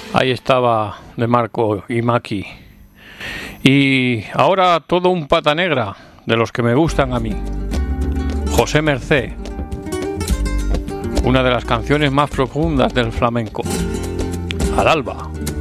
Ahí estaba De Marco y Maki. Y ahora todo un pata negra, de los que me gustan a mí. José Mercé, una de las canciones más profundas del flamenco. Al alba.